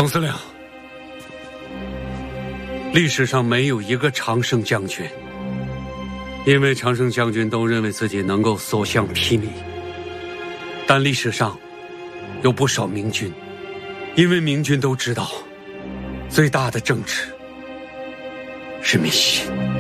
司令，历史上没有一个常胜将军，因为常胜将军都认为自己能够所向披靡，但历史上有不少明君，因为明君都知道最大的政治是民心。